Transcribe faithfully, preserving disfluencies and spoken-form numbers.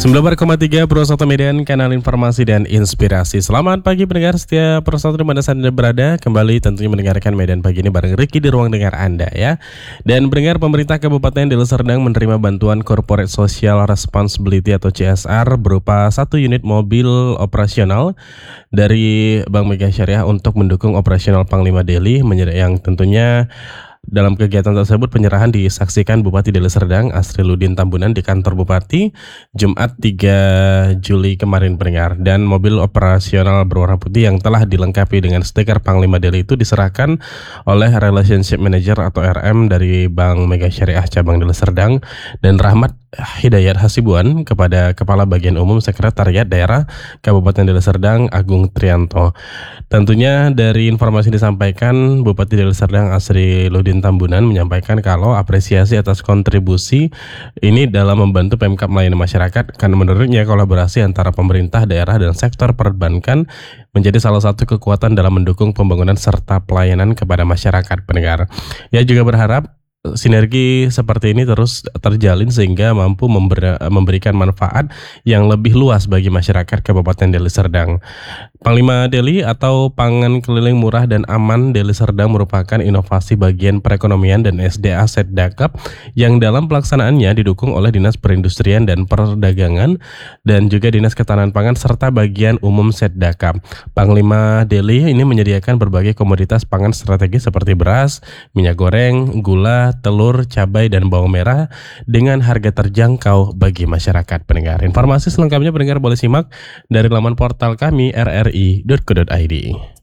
sembilan belas koma tiga Pro satu Medan, kanal informasi dan inspirasi. Selamat pagi pendengar setia Pro satu dimana Anda berada. Kembali tentunya mendengarkan Medan Pagi ini bareng Ricky di ruang dengar Anda ya. Dan pendengar, pemerintah Kabupaten Deli Serdang menerima bantuan Corporate Social Responsibility atau C S R berupa satu unit mobil operasional dari Bank Mega Syariah untuk mendukung operasional Panglima Deli, yang tentunya dalam kegiatan tersebut penyerahan disaksikan Bupati Deli Serdang Asriluddin Tambunan di kantor Bupati Jumat tiga Juli kemarin pendengar. Dan mobil operasional berwarna putih yang telah dilengkapi dengan stiker Panglima Deli itu diserahkan oleh Relationship Manager atau R M dari Bank Mega Syariah Cabang Deli Serdang dan Rahmat Hidayat Hasibuan kepada Kepala Bagian Umum Sekretariat Daerah Kabupaten Deli Serdang Agung Trianto. Tentunya dari informasi disampaikan, Bupati Deli Serdang Asriluddin Tambunan menyampaikan kalau apresiasi atas kontribusi ini dalam membantu Pemkab melayani masyarakat, karena menurutnya kolaborasi antara pemerintah daerah dan sektor perbankan menjadi salah satu kekuatan dalam mendukung pembangunan serta pelayanan kepada masyarakat pendengar. Ia juga berharap sinergi seperti ini terus terjalin sehingga mampu member, memberikan manfaat yang lebih luas bagi masyarakat Kabupaten Deli Serdang. Panglima Deli atau Pangan Keliling Murah dan Aman Deli Serdang merupakan inovasi bagian perekonomian dan S D A Setdakap yang dalam pelaksanaannya didukung oleh Dinas Perindustrian dan Perdagangan dan juga Dinas Ketahanan Pangan serta bagian umum Setdakap. Panglima Deli ini menyediakan berbagai komoditas pangan strategis seperti beras, minyak goreng, gula, telur, cabai, dan bawang merah dengan harga terjangkau bagi masyarakat pendengar. Informasi selengkapnya pendengar boleh simak dari laman portal kami r r i titik co titik i d.